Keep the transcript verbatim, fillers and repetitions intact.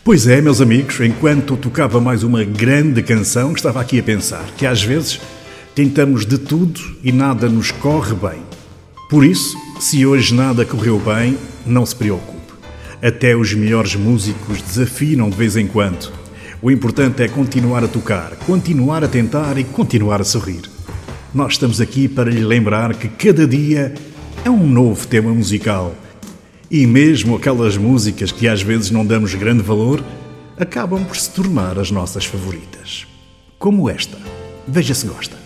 Pois é, meus amigos, enquanto tocava mais uma grande canção, estava aqui a pensar que às vezes tentamos de tudo e nada nos corre bem. Por isso, se hoje nada correu bem, não se preocupe. Até os melhores músicos desafinam de vez em quando. O importante é continuar a tocar, continuar a tentar e continuar a sorrir. Nós estamos aqui para lhe lembrar que cada dia é um novo tema musical. E mesmo aquelas músicas que às vezes não damos grande valor, acabam por se tornar as nossas favoritas. Como esta. Veja se gosta.